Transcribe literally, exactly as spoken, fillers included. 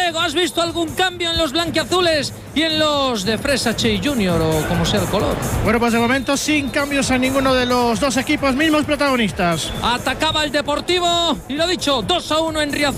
Diego, ¿has visto algún cambio en los blanquiazules y en los de Fresa Che Junior o como sea el color? Bueno, pues de momento sin cambios en ninguno de los dos equipos, mismos protagonistas. Atacaba el Deportivo y lo dicho, dos a uno en Riazor.